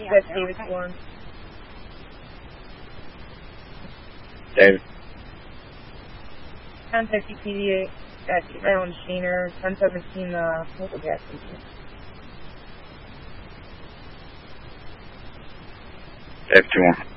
That's David Swan. David. 1050 PDA at Island Sheener, 1017 local gas station. David 2-1.